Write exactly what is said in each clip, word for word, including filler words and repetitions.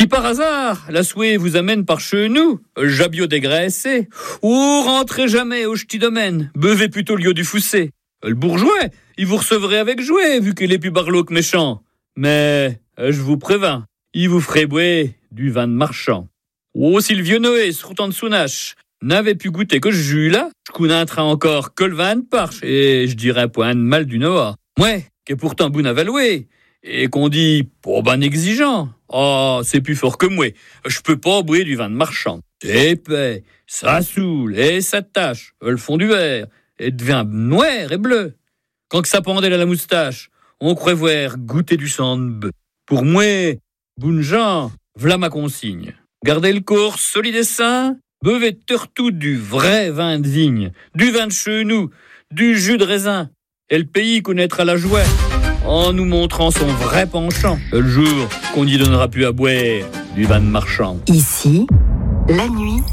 Si par hasard, la souhait vous amène par chez nous, Jabio dégraissé, ou rentrez jamais au ch'ti domaine, buvez plutôt le lieu du Foussé. Le bourgeois, il vous recevrait avec jouet, vu qu'il est plus barloc méchant. Mais, je vous prévins, il vous ferait boire du vin de marchand. Oh, si le vieux Noé, se routant de sounache, n'avait pu goûter que ce jus-là, je connaîtrais encore que le vin de parche, et je dirais point de mal du Noah. Ouais, qui est pourtant bon à valouer, et qu'on dit pas ben exigeant. Oh, c'est plus fort que moi. Je peux pas boire du vin de marchand. C'est épais, ça saoule et ça tâche. Le fond du verre et devient noir et bleu. Quand que ça pendait à la moustache, on croit voir goûter du sang de bœuf. Pour moi, bon gens, v'là ma consigne. Gardez le corps solide et sain, buvez surtout du vrai vin de vigne, du vin de chez nous, du jus de raisin. Et le pays connaîtra la joie en nous montrant son vrai penchant, le jour qu'on n'y donnera plus à boire du vin de marchand. Ici, la nuit,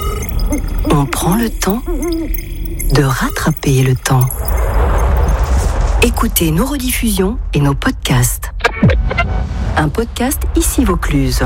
on prend le temps de rattraper le temps. Écoutez nos rediffusions et nos podcasts. Un podcast Ici Vaucluse.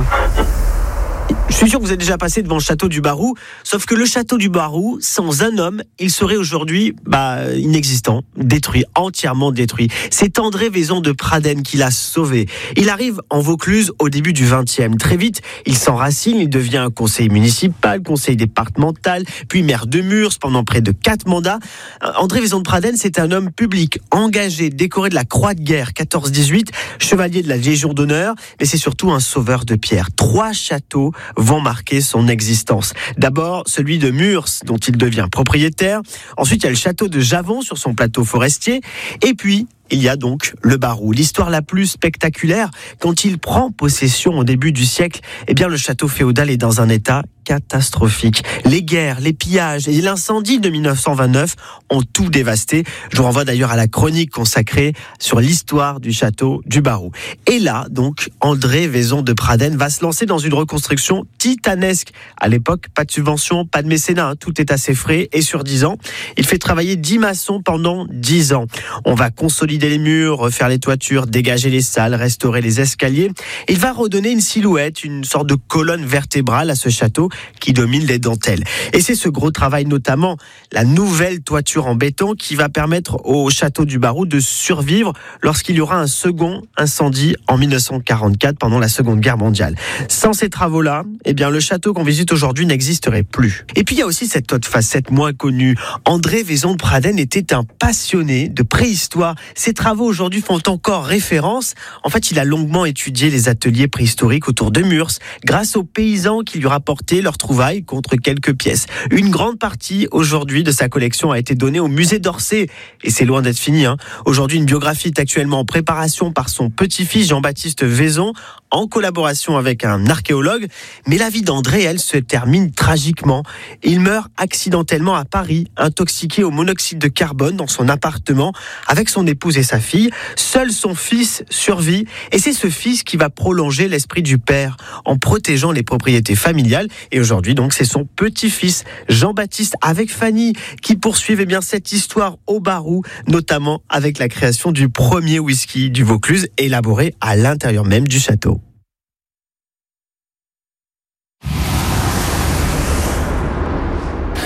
Je suis sûr que vous êtes déjà passé devant le château du Barou, sauf que le château du Barou, sans un homme, il serait aujourd'hui bah, inexistant, détruit, entièrement détruit. C'est André Vaison de Pradenne qui l'a sauvé. Il arrive en Vaucluse au début du vingtième. Très vite, il s'enracine, il devient conseiller municipal, conseiller départemental, puis maire de Murs pendant près de quatre mandats. André Vaison de Pradenne, c'est un homme public, engagé, décoré de la Croix de guerre quatorze dix-huit, chevalier de la Légion d'honneur, mais c'est surtout un sauveur de pierre. Trois châteaux vont marquer son existence. D'abord, celui de Murs, dont il devient propriétaire. Ensuite, il y a le château de Javon sur son plateau forestier. Et puis, il y a donc le Barou. L'histoire la plus spectaculaire, quand il prend possession au début du siècle, eh bien, le château féodal est dans un état catastrophique. Les guerres, les pillages et l'incendie de dix-neuf cent vingt-neuf ont tout dévasté. Je vous renvoie d'ailleurs à la chronique consacrée sur l'histoire du château du Barou. Et là, donc, André Vaison de Pradenne va se lancer dans une reconstruction titanesque. À l'époque, pas de subvention, pas de mécénat, hein. Tout est assez frais et sur dix ans. Il fait travailler dix maçons pendant dix ans. On va consolider les murs, refaire les toitures, dégager les salles, restaurer les escaliers. Il va redonner une silhouette, une sorte de colonne vertébrale à ce château qui domine les dentelles. Et c'est ce gros travail, notamment la nouvelle toiture en béton, qui va permettre au château du Barou de survivre lorsqu'il y aura un second incendie en dix-neuf cent quarante-quatre pendant la Seconde Guerre mondiale. Sans ces travaux-là, eh bien, le château qu'on visite aujourd'hui n'existerait plus. Et puis il y a aussi cette autre facette moins connue. André Vaison de Pradenne était un passionné de préhistoire. Ses travaux aujourd'hui font encore référence. En fait, il a longuement étudié les ateliers préhistoriques autour de Murs, grâce aux paysans qui lui rapportaient leurs trouvailles contre quelques pièces. Une grande partie aujourd'hui de sa collection a été donnée au musée d'Orsay. Et c'est loin d'être fini, hein. Aujourd'hui, une biographie est actuellement en préparation par son petit-fils Jean-Baptiste Vaison, en collaboration avec un archéologue. Mais la vie d'André, elle, se termine tragiquement. Il meurt accidentellement à Paris, intoxiqué au monoxyde de carbone dans son appartement, avec son épouse et sa fille. Seul son fils survit, et c'est ce fils qui va prolonger l'esprit du père en protégeant les propriétés familiales. Et aujourd'hui, donc, c'est son petit-fils Jean-Baptiste avec Fanny qui poursuivent eh bien cette histoire au Barou, notamment avec la création du premier whisky du Vaucluse, élaboré à l'intérieur même du château.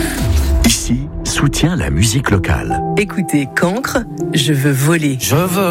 Ici, soutient la musique locale. Écoutez Cancre, je veux voler. Je veux